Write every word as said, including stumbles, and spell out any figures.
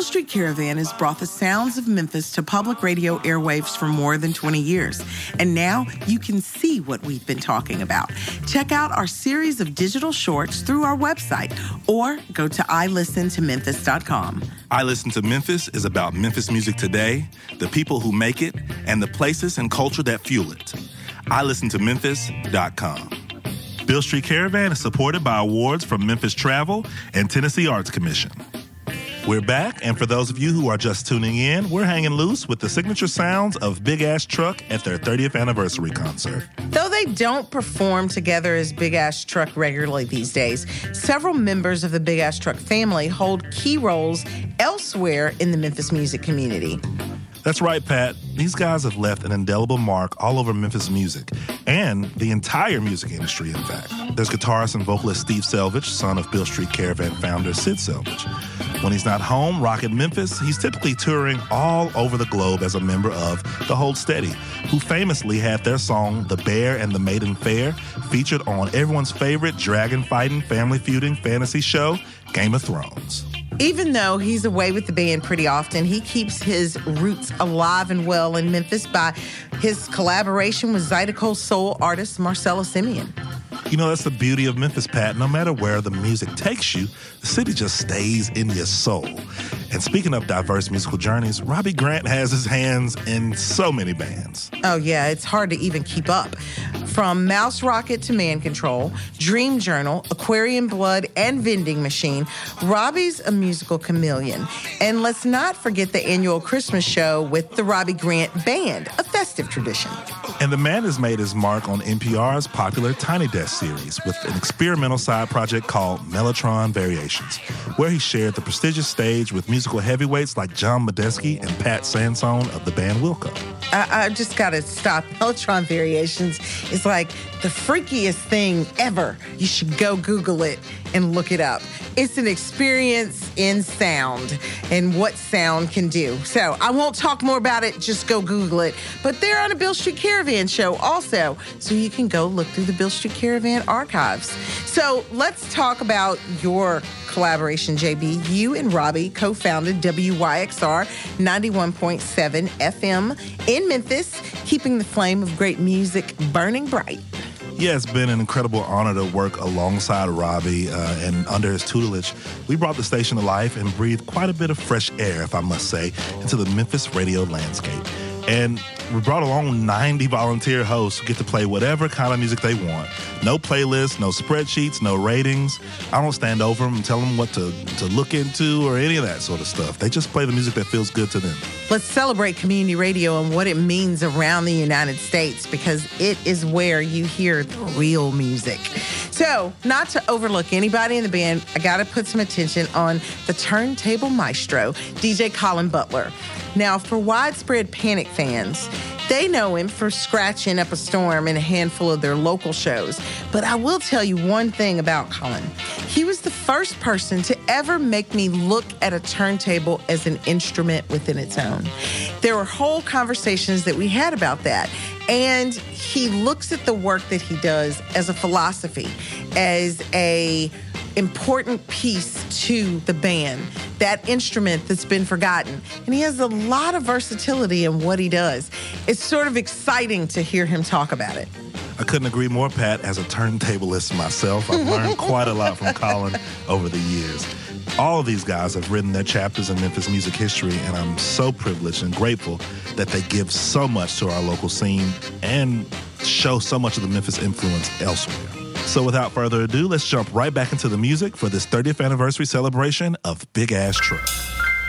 Street Caravan has brought the sounds of Memphis to public radio airwaves for more than twenty years. And now you can see what we've been talking about. Check out our series of digital shorts through our website or go to i listen to memphis dot com. I Listen to Memphis is about Memphis music today, the people who make it, and the places and culture that fuel it. i listen to memphis dot com. Beale Street Caravan is supported by awards from Memphis Travel and Tennessee Arts Commission. We're back, and for those of you who are just tuning in, we're hanging loose with the signature sounds of Big Ass Truck at their thirtieth anniversary concert. Though they don't perform together as Big Ass Truck regularly these days, several members of the Big Ass Truck family hold key roles elsewhere in the Memphis music community. That's right, Pat. These guys have left an indelible mark all over Memphis music and the entire music industry, in fact. There's guitarist and vocalist Steve Selvage, son of Beale Street Caravan founder Sid Selvage. When he's not home rocking Memphis, he's typically touring all over the globe as a member of The Hold Steady, who famously had their song The Bear and the Maiden Fair featured on everyone's favorite dragon-fighting, family-feuding fantasy show, Game of Thrones. Even though he's away with the band pretty often, he keeps his roots alive and well in Memphis by his collaboration with Zydeco soul artist Marcella Simeon. You know, that's the beauty of Memphis, Pat. No matter where the music takes you, the city just stays in your soul. And speaking of diverse musical journeys, Robbie Grant has his hands in so many bands. Oh, yeah, it's hard to even keep up. From Mouse Rocket to Man Control, Dream Journal, Aquarium Blood, and Vending Machine, Robbie's a musical chameleon. And let's not forget the annual Christmas show with the Robbie Grant Band, a festive tradition. And the man has made his mark on N P R's popular Tiny Desk series with an experimental side project called Mellotron Variations, where he shared the prestigious stage with musical heavyweights like John Medeski and Pat Sansone of the band Wilco. I, I just got to stop. Mellotron Variations is like the freakiest thing ever. You should go Google it and look it up. It's an experience in sound and what sound can do. So I won't talk more about it. Just go Google it. But they're on a Beale Street Caravan show also, so you can go look through the Beale Street Caravan archives. So let's talk about your collaboration, J B. You and Robbie co-founded W Y X R ninety-one point seven F M in Memphis, keeping the flame of great music burning bright. Yeah, it's been an incredible honor to work alongside Robbie uh, and under his tutelage. We brought the station to life and breathed quite a bit of fresh air, if I must say, into the Memphis radio landscape. And we brought along ninety volunteer hosts who get to play whatever kind of music they want. No playlists, no spreadsheets, no ratings. I don't stand over them and tell them what to, to look into or any of that sort of stuff. They just play the music that feels good to them. Let's celebrate community radio and what it means around the United States, because it is where you hear the real music. So, not to overlook anybody in the band, I got to put some attention on the turntable maestro, D J Colin Butler. Now, for widespread Panic fans, they know him for scratching up a storm in a handful of their local shows. But I will tell you one thing about Colin. He was the first person to ever make me look at a turntable as an instrument within its own. There were whole conversations that we had about that. And he looks at the work that he does as a philosophy, as a important piece to the band, that instrument that's been forgotten. And he has a lot of versatility in what he does. It's sort of exciting to hear him talk about it. I couldn't agree more, Pat. As a turntablist myself, I've learned quite a lot from Colin over the years. All of these guys have written their chapters in Memphis music history, and I'm so privileged and grateful that they give so much to our local scene and show so much of the Memphis influence elsewhere. So without further ado, let's jump right back into the music for this thirtieth anniversary celebration of Big Ass Truck.